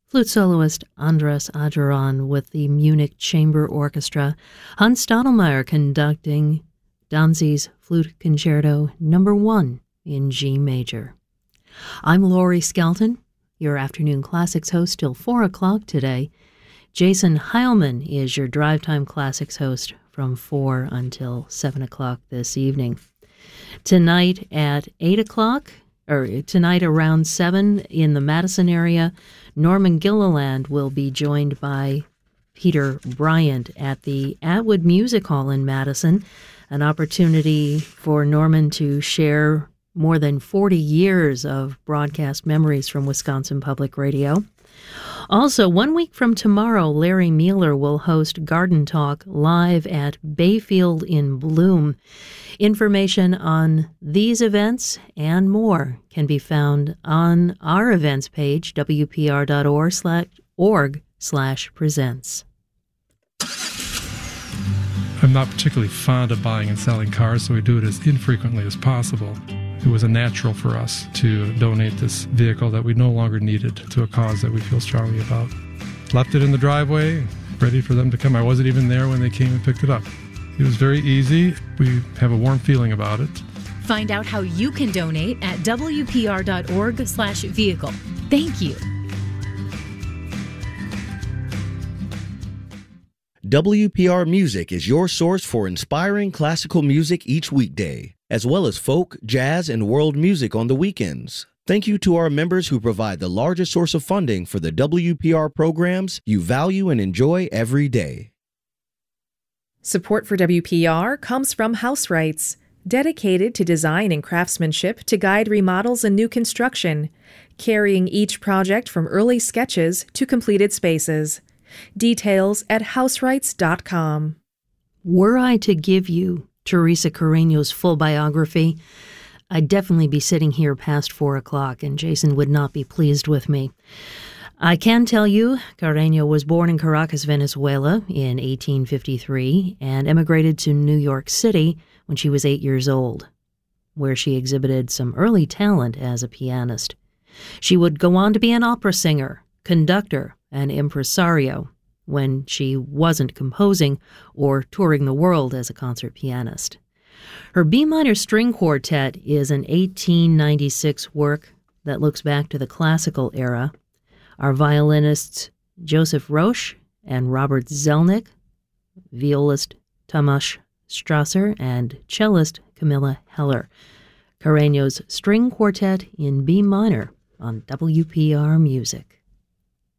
Flute soloist Andras Adjaran with the Munich Chamber Orchestra, Hans Stadelmeier conducting Danzi's Flute Concerto No. 1 in G major. I'm Laurie Skelton, your Afternoon Classics host till 4 o'clock today. Jason Heilman is your Drive Time Classics host from 4 until 7 o'clock this evening. Tonight at 8 o'clock, tonight around 7 in the Madison area, Norman Gilliland will be joined by Peter Bryant at the Atwood Music Hall in Madison, an opportunity for Norman to share more than 40 years of broadcast memories from Wisconsin Public Radio. Also, 1 week from tomorrow, Larry Mueller will host Garden Talk live at Bayfield in Bloom. Information on these events and more can be found on our events page, wpr.org/presents. I'm not particularly fond of buying and selling cars, so we do it as infrequently as possible. It was a natural for us to donate this vehicle that we no longer needed to a cause that we feel strongly about. Left it in the driveway, ready for them to come. I wasn't even there when they came and picked it up. It was very easy. We have a warm feeling about it. Find out how you can donate at wpr.org/vehicle. Thank you. WPR Music is your source for inspiring classical music each weekday, as well as folk, jazz, and world music on the weekends. Thank you to our members who provide the largest source of funding for the WPR programs you value and enjoy every day. Support for WPR comes from House Rights, dedicated to design and craftsmanship to guide remodels and new construction, carrying each project from early sketches to completed spaces. Details at houserights.com. Were I to give you Teresa Carreño's full biography, I'd definitely be sitting here past 4 o'clock, and Jason would not be pleased with me. I can tell you Carreño was born in Caracas, Venezuela in 1853 and emigrated to New York City when she was 8 years old, where she exhibited some early talent as a pianist. She would go on to be an opera singer, conductor, and impresario when she wasn't composing or touring the world as a concert pianist. Her B minor string quartet is an 1896 work that looks back to the classical era. Our violinists Joseph Roche and Robert Zelnick, violist Tomasz Strasser, and cellist Camilla Heller. Carreño's String Quartet in B minor on WPR Music.